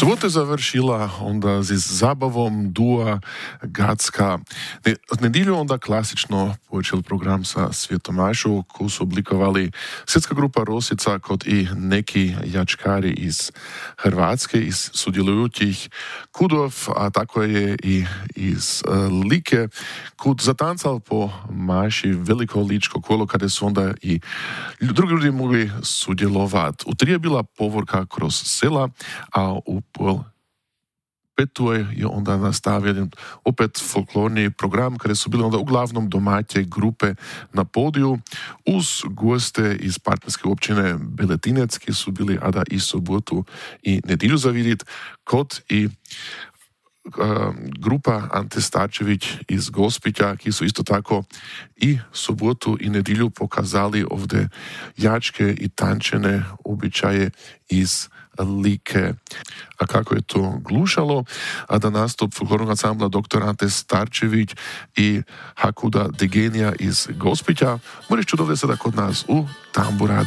Sobota završila onda s zabavom dua Gacka. Nedjelju onda klasično počel program sa Svjetomašu, koju su oblikovali svjetska grupa Rosica kot i neki jačkari iz Hrvatske, iz sudjelujućih kudov, a tako je i iz Like, kud zatancal po maši veliko ličko kolo, kada su onda i drugi ljudi mogli sudjelovati. U tri je bila povorka kroz sela, a u pol petu je onda nastavljen opet folklorni program, kada su bili onda uglavnom domaće grupe na podiju, uz goste iz partnerske općine Beletinec, ki su bili ada i sobotu i nedjelju za vidjet, kot i grupa Ante Starčević iz Gospića, ki su isto tako i sobotu i nedjelju pokazali ovdje jačke i tančene običaje iz Like. A kako je to glušalo? A da nastup folklornog ansambla dr. Ante Starčević i Hakuda Degenija iz Gospića moraš čudovde sada kod nas u Tamburadi.